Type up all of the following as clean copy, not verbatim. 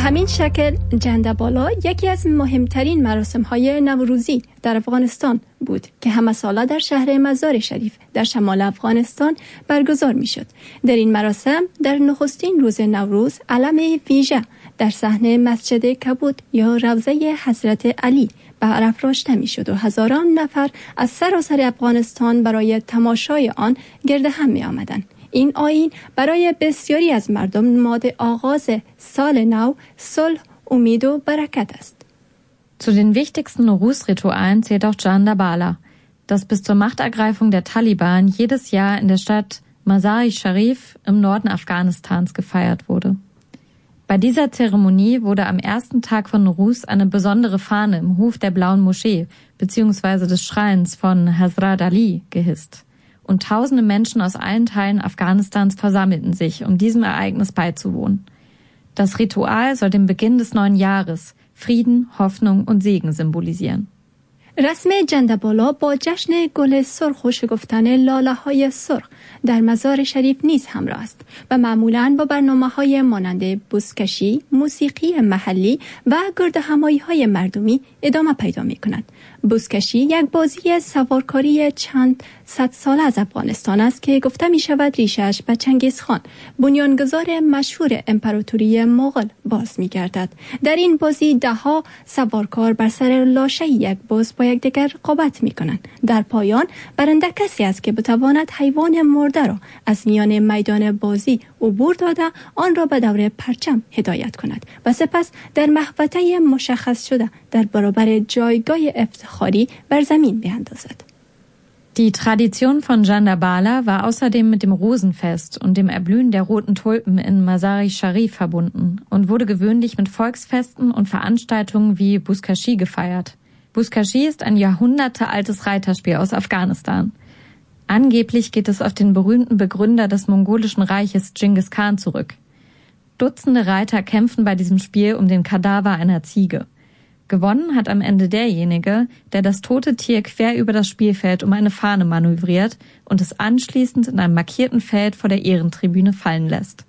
همین شکل جنده‌بالا یکی از مهمترین مراسم‌های نوروزی در افغانستان بود که همه ساله در شهر مزار شریف در شمال افغانستان برگزار می‌شد. در این مراسم در نخستین روز نوروز علم ویژه در صحن مسجد کبود یا روضه حضرت علی برافراشته می‌شد و هزاران نفر از سراسر افغانستان برای تماشای آن گرد هم می‌آمدند. این آیین برای بسیاری از مردم نماد آغاز سال نو، صلح، امید و برکت است. Zu den wichtigsten Nowruz-Ritualen zählt auch Jandabala, das bis zur Machtergreifung der Taliban jedes Jahr in der Stadt Mazar-i-Sharif im Norden Afghanistans gefeiert wurde. Bei dieser Zeremonie wurde am ersten Tag von Nowruz eine besondere Fahne im Hof der Blauen Moschee bzw. des Schreins von Hazrat Ali gehisst. Und tausende Menschen aus allen Teilen Afghanistans versammelten sich, um diesem Ereignis beizuwohnen. Das Ritual soll den Beginn des neuen Jahres, Frieden, Hoffnung und Segen symbolisieren. رسم جنده‌بالا با جشن گل سرخ و شکفتن لاله‌های سرخ در مزار شریف نیز همراه است و معمولاً با برنامه‌های مانند بزکشی، موسیقی محلی و گردهمایی‌های مردمی ادامه پیدا می‌کند. بزکشی یک بازی سوارکاری چند صد ساله از افغانستان است که گفته می‌شود ریشش به چنگیزخان، بنیانگذار مشهور امپراتوری مغول باز می‌گردد. در این بازی ده‌ها سوارکار بر سر لاشه یک بز با یکدیگر رقابت می‌کنند. در پایان برنده کسی است که بتواند حیوان مرده را از میان میدان بازی عبور داده آن را به دور پرچم هدایت کند و سپس در محوطه مشخص شده در برابر جایگاه افتخاری بر زمین بیاندازد. Die Tradition von Jandabala war außerdem mit dem Rosenfest und dem Erblühen der roten Tulpen in Mazar-i-Sharif verbunden und wurde gewöhnlich mit Volksfesten und Veranstaltungen wie Buzkashi gefeiert. Buzkashi ist ein jahrhundertealtes Reiterspiel aus Afghanistan. Angeblich geht es auf den berühmten Begründer des mongolischen Reiches Genghis Khan zurück. Dutzende Reiter kämpfen bei diesem Spiel um den Kadaver einer Ziege. Gewonnen hat am Ende derjenige, der das tote Tier quer über das Spielfeld um eine Fahne manövriert und es anschließend in einem markierten Feld vor der Ehrentribüne fallen lässt.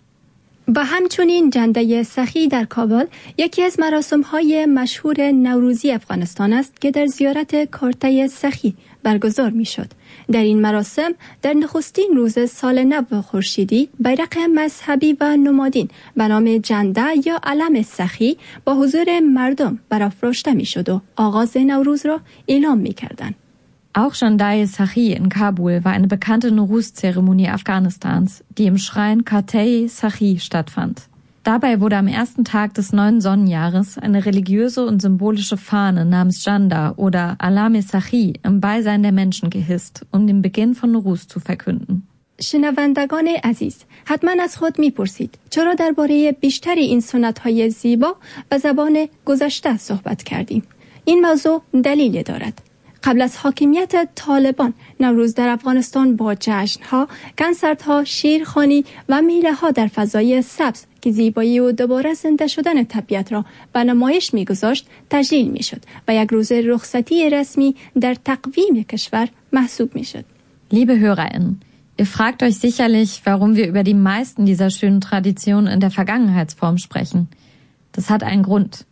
و همچنین جنده سخی در کابل یکی از مراسم‌های مشهور نوروزی افغانستان است که در زیارت کارته سخی برگزار می‌شد. در این مراسم در نخستین روز سال نو خورشیدی بیرق مذهبی و نمادین به نام جنده یا علم سخی با حضور مردم برافراشته می‌شد و آغاز نوروز را اعلام می‌کردند. Auch Jandai Sakhi in Kabul war eine bekannte Nowruz-Zeremonie Afghanistans, die im Schrein Khatei Sakhi stattfand. Dabei wurde am ersten Tag des neuen Sonnenjahres eine religiöse und symbolische Fahne namens Janda oder Alame Sakhi im Beisein der Menschen gehisst, um den Beginn von Nowruz zu verkünden. شنوندگان عزیز، حتما از خود میپرسید چرا درباره بیشتر این سنت‌های زیبا به زبان گذشته صحبت کردیم؟ این موضوع دلیل دارد. قبل از حاکمیت طالبان، نوروز در افغانستان با جشن‌ها، کنسرت‌ها، شیرخوانی و میله‌ها در فضای سبز که زیبایی و دوباره زنده شدن طبیعت را به نمایش می‌گذاشت تجلیل می‌شد و یک روز رخصتی رسمی در تقویم کشور محسوب می‌شد. Liebe HörerInnen, ihr fragt euch sicherlich, warum wir über die meisten dieser schönen Traditionen in der Vergangenheitsform sprechen. Das hat einen Grund.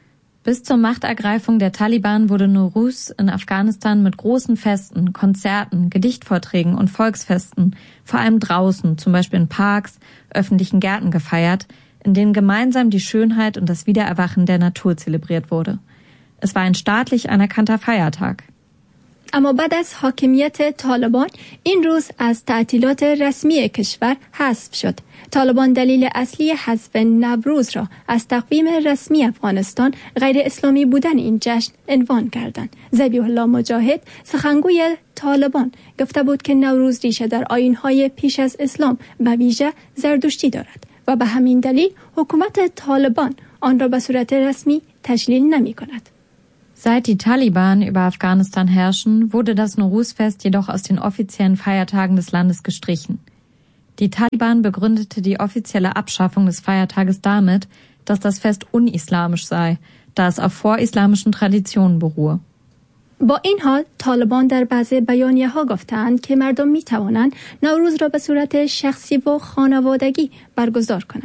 Bis zur Machtergreifung der Taliban wurde Nowruz in Afghanistan mit großen Festen, Konzerten, Gedichtvorträgen und Volksfesten, vor allem draußen, zum Beispiel in Parks, öffentlichen Gärten gefeiert, in denen gemeinsam die Schönheit und das Wiedererwachen der Natur zelebriert wurde. Es war ein staatlich anerkannter Feiertag. اما بعد از حاکمیت طالبان این روز از تعطیلات رسمی کشور حذف شد. طالبان دلیل اصلی حذف نوروز را از تقویم رسمی افغانستان غیر اسلامی بودن این جشن عنوان کردند. ذبیح الله مجاهد سخنگوی طالبان گفته بود که نوروز ریشه در آیین‌های پیش از اسلام و ویژه زردشتی دارد و به همین دلیل حکومت طالبان آن را به صورت رسمی تجلیل نمی‌کند. Seit die Taliban über Afghanistan herrschen, wurde das Nowruz-Fest jedoch aus den offiziellen Feiertagen des Landes gestrichen. Die Taliban begründete die offizielle Abschaffung des Feiertages damit, dass das Fest unislamisch sei, da es auf vorislamischen Traditionen beruhe. با این حال طالبان در بعضی بیانیه‌ها گفتند که مردم می‌توانند نوروز را به صورت شخصی و خانوادگی برگزار کنند.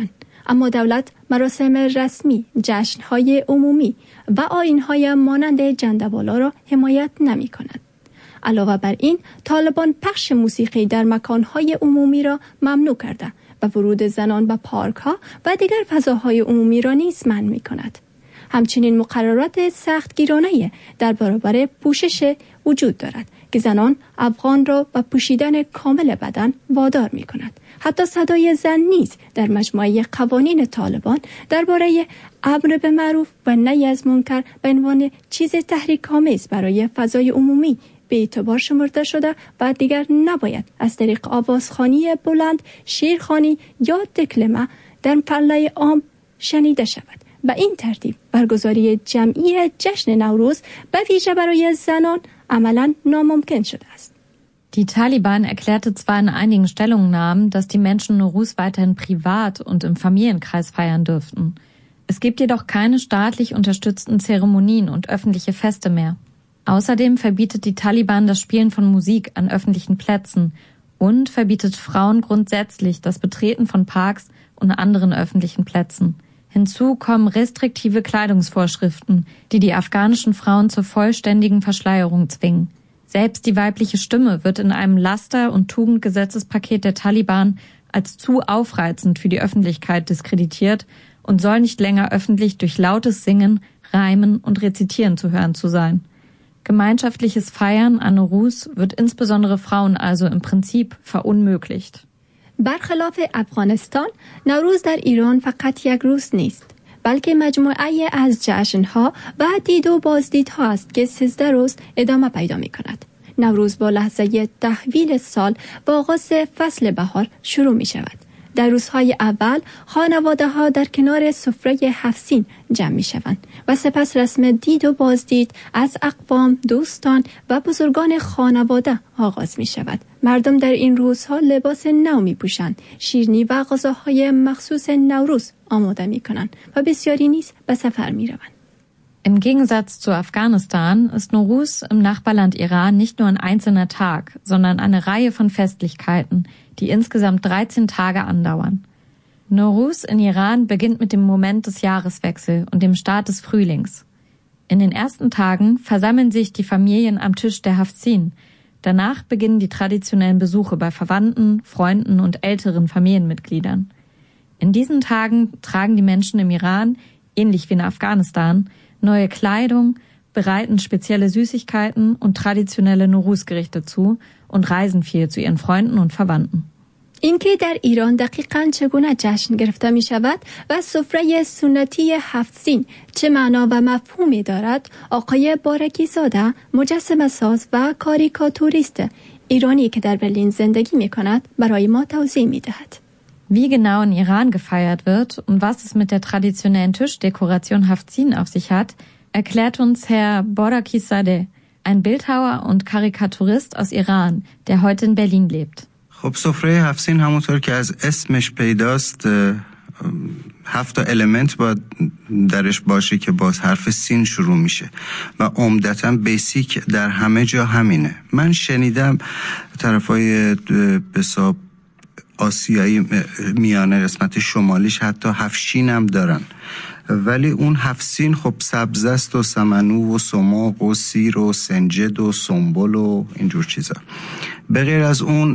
اما دولت مراسم رسمی، جشن‌های عمومی و آیین‌های مانند جنده‌بالا را حمایت نمی‌کند. علاوه بر این، طالبان پخش موسیقی در مکان‌های عمومی را ممنوع کرده و ورود زنان به پارک‌ها و دیگر فضاهای عمومی را نیز منع می‌کند. همچنین مقررات سختگیرانه در برابر پوشش وجود دارد که زنان افغان را به پوشیدن کامل بدن وادار می‌کند. حتی صدای زن نیز در مجموعه قوانین طالبان درباره امر به معروف و نهی از منکر به عنوان چیز تحریک‌آمیز برای فضای عمومی به اعتبار شمرده شده و دیگر نباید از طریق آوازخوانی بلند، شعرخوانی یا دکلمه در پله عام شنیده شود. به این ترتیب برگزاری جمعی جشن نوروز به ویژه برای زنان عملاً ناممکن شده است. Die Taliban erklärte zwar in einigen Stellungnahmen, dass die Menschen Nowruz weiterhin privat und im Familienkreis feiern dürften. Es gibt jedoch keine staatlich unterstützten Zeremonien und öffentliche Feste mehr. Außerdem verbietet die Taliban das Spielen von Musik an öffentlichen Plätzen und verbietet Frauen grundsätzlich das Betreten von Parks und anderen öffentlichen Plätzen. Hinzu kommen restriktive Kleidungsvorschriften, die die afghanischen Frauen zur vollständigen Verschleierung zwingen. Selbst die weibliche Stimme wird in einem Laster- und Tugendgesetzespaket der Taliban als zu aufreizend für die Öffentlichkeit diskreditiert und soll nicht länger öffentlich durch lautes Singen, Reimen und Rezitieren zu hören zu sein. Gemeinschaftliches Feiern an Nowruz wird insbesondere Frauen also im Prinzip verunmöglicht. برخلاف افغانستان، نوروز در ایران فقط یک روز نیست، بلکه مجموعه از جشن‌ها و دید و بازدیدها است که 13 روز ادامه پیدا می‌کند. نوروز با لحظه تحویل سال با آغاز فصل بهار شروع می‌شود. در روزهای اول خانواده‌ها در کنار سفره 7 سین جمع می‌شوند و سپس رسم دید و بازدید از اقوام، دوستان و بزرگان خانواده آغاز می‌شود. مردم در این روزها لباس نو می‌پوشند، شیرینی و غذاهای مخصوص نوروز آماده می‌کنند و بسیاری نیز به سفر می‌روند. Im Gegensatz zu Afghanistan ist Nowruz im Nachbarland Iran nicht nur ein einzelner Tag, sondern eine Reihe von Festlichkeiten, die insgesamt 13 Tage andauern. Nowruz in Iran beginnt mit dem Moment des Jahreswechsels und dem Start des Frühlings. In den ersten Tagen versammeln sich die Familien am Tisch der Hafsin. Danach beginnen die traditionellen Besuche bei Verwandten, Freunden und älteren Familienmitgliedern. In diesen Tagen tragen die Menschen im Iran, ähnlich wie in Afghanistan, neue Kleidung, bereiten spezielle Süßigkeiten und traditionelle Nowruz-Gerichte zu und reisen viel zu ihren Freunden und Verwandten. اینکه در ایران دقیقاً چگونه جشن گرفته می شود و سفره سنتی 7 سین چه معنا و مفهومی دارد، آقای بارکی زاده، مجسمه ساز و کاریکاتوریست ایرانی که در برلین زندگی می کند، برای ما توضیح می دهد. Wie genau in Iran gefeiert wird und was es mit der traditionellen Tischdekoration Hafzin auf sich hat, erklärt uns Herr Borakizadeh, ein Bildhauer und Karikaturist aus Iran, der heute in Berlin lebt. خب سفره هفسین همونطور که از اسمش پیداست 7 المنت باید درش باشه که باز حرف سین شروع میشه و عمدتاً بیسیک در همه جا همینه. من شنیدم طرفای بساب آسیایی میانه قسمت شمالیش حتی 7 شین هم دارن، ولی اون 7 سین خب سبز است و سمنو و سماق و سیر و سنجد و سنبل و اینجور چیزا. به غیر از اون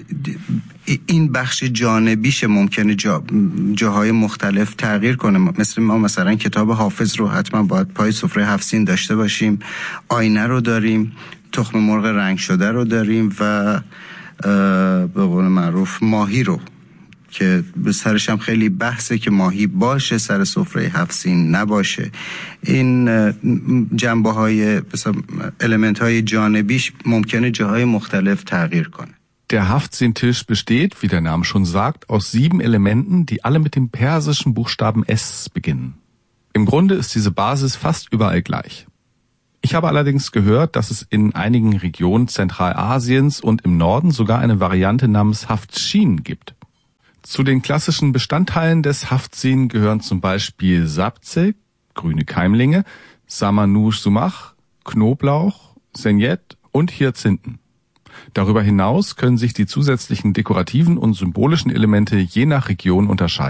این بخش جانبیش ممکنه جاهای مختلف تغییر کنه. مثل ما مثلا کتاب حافظ رو حتما باید پای سفره 7 سین داشته باشیم، آینه رو داریم، تخم مرغ رنگ شده رو داریم و به قول معروف ماهی رو که به سرش هم خیلی بحثه که ماهی باشه سر سفره 7 سین نباشه. این جنبه های المنت های جانبیش ممکنه جاهای مختلف تغییر کنه. Der Haftzin-Tisch besteht, wie der Name schon sagt, aus 7 Elementen, die alle mit dem persischen Buchstaben S beginnen. Im Grunde ist diese Basis fast überall gleich. Ich habe allerdings gehört, dass es in einigen Regionen Zentralasiens und im Norden sogar eine Variante namens Haftshin gibt. Zu den klassischen Bestandteilen des Haftzin gehören zum Beispiel Sabze, grüne Keimlinge, Samanouche Sumach, Knoblauch, Senjet und Hyazinthen. Darüber hinaus können sich die zusätzlichen dekorativen und symbolischen Elemente je nach Region unterscheiden.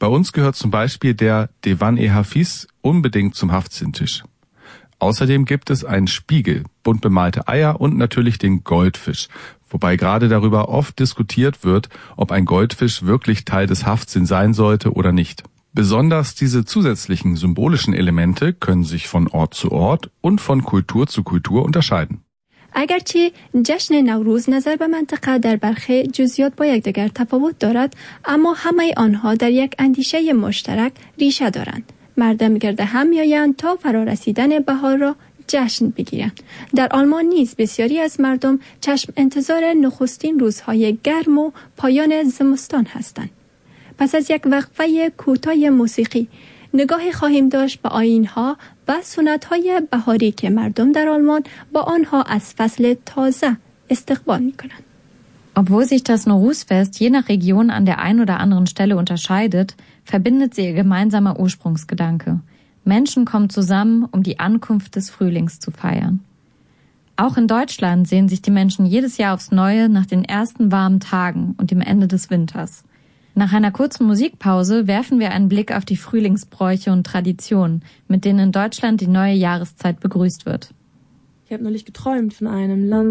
Bei uns gehört zum Beispiel der Dewan-e-Hafiz unbedingt zum Haftzinntisch. Außerdem gibt es einen Spiegel, bunt bemalte Eier und natürlich den Goldfisch, wobei gerade darüber oft diskutiert wird, ob ein Goldfisch wirklich Teil des Haftzin sein sollte oder nicht. Besonders diese zusätzlichen symbolischen Elemente können sich von Ort zu Ort und von Kultur zu Kultur unterscheiden. اگرچه جشن نوروز نظر به منطقه در برخی جزئیات با یکدیگر تفاوت دارد، اما همه آنها در یک اندیشه مشترک ریشه دارند. مردم گرد هم میآیند تا فرارسیدن بهار را جشن بگیرند. در آلمان نیز بسیاری از مردم چشم انتظار نخستین روزهای گرم و پایان زمستان هستند. پس از یک وقفه کوتاه موسیقی نگاهی خواهیم داشت به آیین‌ها و سنت‌های بهاری که مردم در آلمان با آنها از فصل تازه استقبال می‌کنند. Obwohl sich das Nowruz-Fest je nach Region an der einen oder anderen Stelle unterscheidet, verbindet sie ihr gemeinsamer Ursprungsgedanke. Menschen kommen zusammen, um die Ankunft des Frühlings zu feiern. Auch in Deutschland sehen sich die Menschen jedes Jahr aufs Neue nach den ersten warmen Tagen und dem Ende des Winters. Nach einer kurzen Musikpause werfen wir einen Blick auf die Frühlingsbräuche und Traditionen, mit denen in Deutschland die neue Jahreszeit begrüßt wird. Ich habe neulich geträumt von einem Land